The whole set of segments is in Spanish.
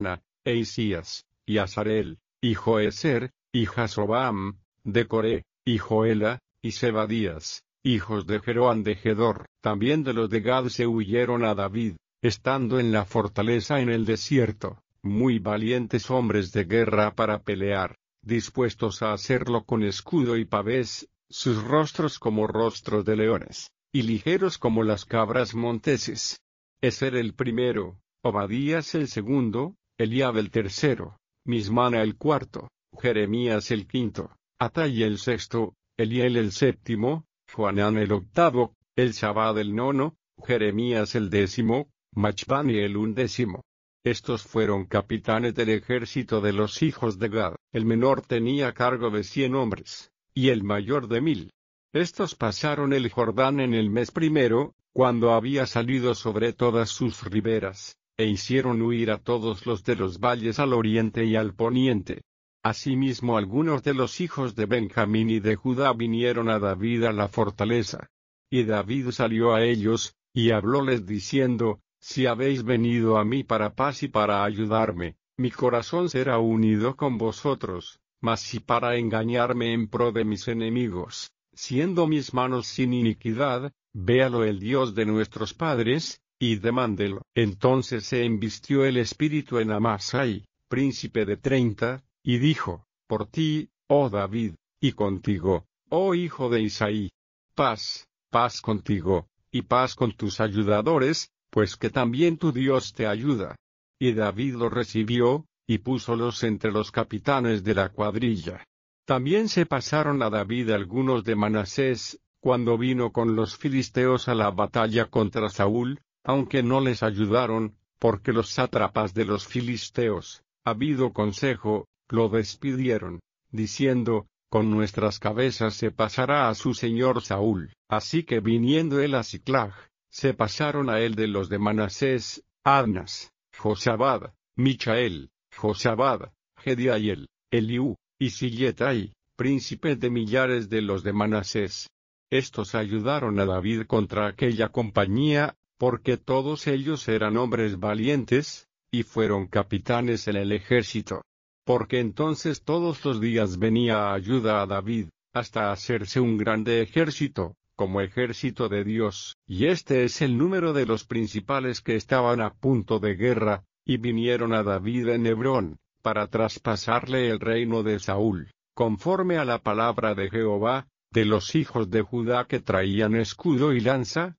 e Isías, y Azarel, y Joezer, y Jasobam, de Coré, y Joela, y Zebadías, hijos de Jeroam de Gedor. También de los de Gad se huyeron a David, estando en la fortaleza en el desierto, muy valientes hombres de guerra para pelear, dispuestos a hacerlo con escudo y pavés, sus rostros como rostros de leones, y ligeros como las cabras monteses. Ezer el primero, Obadías el segundo, Eliab el tercero, Mismana el cuarto, Jeremías el quinto, Atai el sexto, Eliel el séptimo, Joanán el octavo, Elzabad el nono, Jeremías el décimo, Machbani el undécimo. Estos fueron capitanes del ejército de los hijos de Gad. El menor tenía cargo de 100 hombres, y el mayor de 1000. Estos pasaron el Jordán en el mes primero, cuando había salido sobre todas sus riberas, e hicieron huir a todos los de los valles al oriente y al poniente. Asimismo algunos de los hijos de Benjamín y de Judá vinieron a David a la fortaleza. Y David salió a ellos, y hablóles diciendo: Si habéis venido a mí para paz y para ayudarme, mi corazón será unido con vosotros, mas si para engañarme en pro de mis enemigos, siendo mis manos sin iniquidad, véalo el Dios de nuestros padres, y demándelo. Entonces se embistió el espíritu en Amasai, príncipe de 30, y dijo: Por ti, oh David, y contigo, oh hijo de Isaí, paz, paz contigo, y paz con tus ayudadores, pues que también tu Dios te ayuda. Y David los recibió, y púsolos entre los capitanes de la cuadrilla. También se pasaron a David algunos de Manasés, cuando vino con los filisteos a la batalla contra Saúl, aunque no les ayudaron, porque los sátrapas de los filisteos, habido consejo, lo despidieron, diciendo: Con nuestras cabezas se pasará a su señor Saúl. Así que viniendo él a Siclag, se pasaron a él de los de Manasés, Adnas, Josabad, Michael, Josabad, Gediael, Eliú, y Silletai, príncipe de millares de los de Manasés. Estos ayudaron a David contra aquella compañía, porque todos ellos eran hombres valientes, y fueron capitanes en el ejército. Porque entonces todos los días venía ayuda a David, hasta hacerse un grande ejército, como ejército de Dios. Y este es el número de los principales que estaban a punto de guerra, y vinieron a David en Hebrón, para traspasarle el reino de Saúl, conforme a la palabra de Jehová, de los hijos de Judá que traían escudo y lanza,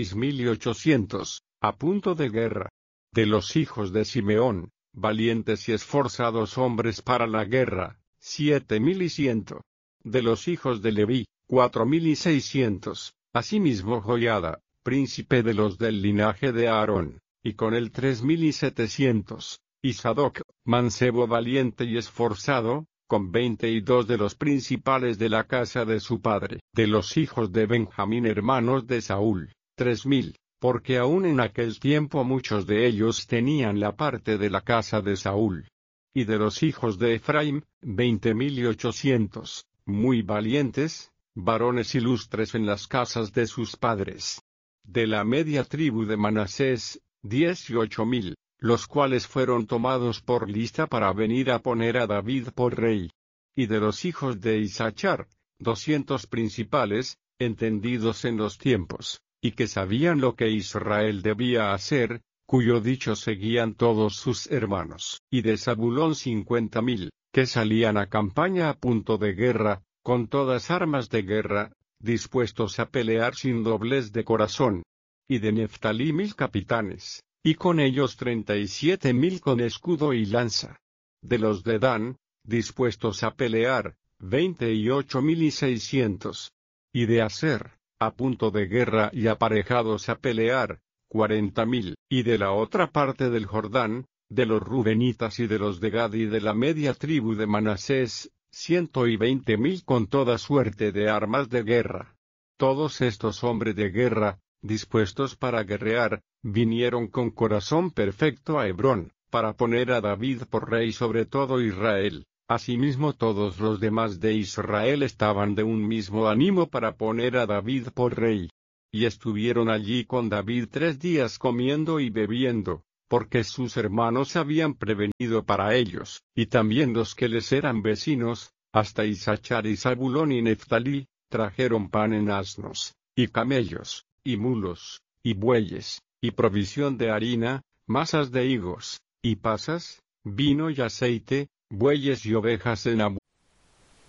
6800, a punto de guerra. De los hijos de Simeón, valientes y esforzados hombres para la guerra, 7100. De los hijos de Leví, 4600, asimismo Joiada, príncipe de los del linaje de Aarón, y con él 3700, y Sadoc, mancebo valiente y esforzado, con 22 de los principales de la casa de su padre. De los hijos de Benjamín hermanos de Saúl, 3000, porque aún en aquel tiempo muchos de ellos tenían la parte de la casa de Saúl. Y de los hijos de Efraim, 20800, muy valientes, varones ilustres en las casas de sus padres. De la media tribu de Manasés, 18000, los cuales fueron tomados por lista para venir a poner a David por rey. Y de los hijos de Isachar, 200 principales, entendidos en los tiempos, y que sabían lo que Israel debía hacer, cuyo dicho seguían todos sus hermanos. Y de Zabulón 50.000, que salían a campaña a punto de guerra, con todas armas de guerra, dispuestos a pelear sin doblez de corazón. Y de Neftalí 1000 capitanes, y con ellos 37.000 con escudo y lanza. De los de Dan, dispuestos a pelear, 28.600. Y de Aser, a punto de guerra y aparejados a pelear, 40.000. Y de la otra parte del Jordán, de los Rubenitas y de los de Gad y de la media tribu de Manasés, 120.000 con toda suerte de armas de guerra. Todos estos hombres de guerra, dispuestos para guerrear, vinieron con corazón perfecto a Hebrón, para poner a David por rey sobre todo Israel. Asimismo todos los demás de Israel estaban de un mismo ánimo para poner a David por rey. Y estuvieron allí con David 3 días comiendo y bebiendo, porque sus hermanos habían prevenido para ellos, y también los que les eran vecinos, hasta Isachar y Zabulón y Neftalí, trajeron pan en asnos, y camellos, y mulos, y bueyes, y provisión de harina, masas de higos, y pasas, vino y aceite, bueyes y ovejas en abundancia.